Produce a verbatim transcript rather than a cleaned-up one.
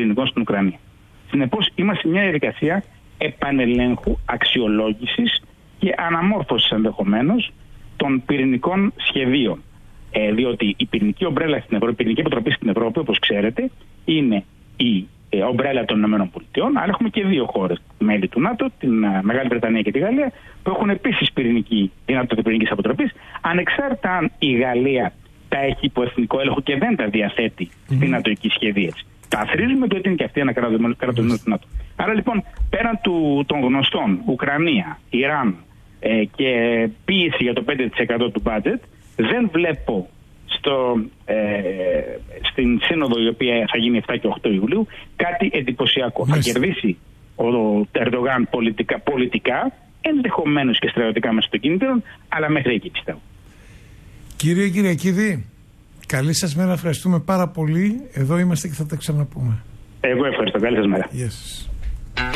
πυρηνικών στην Ουκρανία. Συνεπώς, είμαστε σε μια διαδικασία επανελέγχου, αξιολόγησης και αναμόρφωσης ενδεχομένως των πυρηνικών σχεδίων. Ε, διότι η πυρηνική ομπρέλα στην Ευρώπη, η πυρηνική επιτροπή στην Ευρώπη, όπως ξέρετε, είναι η ε, ομπρέλα των ΗΠΑ, αλλά έχουμε και δύο χώρες μέλη του ΝΑΤΟ, την uh, Μεγάλη Βρετανία και τη Γαλλία, που έχουν επίσης πυρηνική δυνατότητα πυρηνικής αποτροπής, ανεξάρτητα αν η Γαλλία τα έχει υπό εθνικό έλεγχο και δεν τα διαθέτει mm-hmm. στην νατοϊκή σχεδίαση. Τα αθροίζουμε διότι είναι και αυτή ένα κράτος μέλος του ΝΑΤΟ. Άρα λοιπόν, πέραν του, των γνωστών, Ουκρανία, Ιράν ε, και πίεση για το πέντε τοις εκατό του budget, δεν βλέπω στο, ε, στην σύνοδο η οποία θα γίνει επτά και οκτώ Ιουλίου κάτι εντυπωσιακό. Θα κερδίσει ο Ερντογάν πολιτικά, πολιτικά ενδεχομένως και στρατιωτικά μέσω των κινητήρων, αλλά μέχρι εκεί πιστεύω. Κύριε Κυριακίδη, καλή σας μέρα, ευχαριστούμε πάρα πολύ. Εδώ είμαστε και θα τα ξαναπούμε. Εγώ ευχαριστώ, καλή σας μέρα. Γεια σας.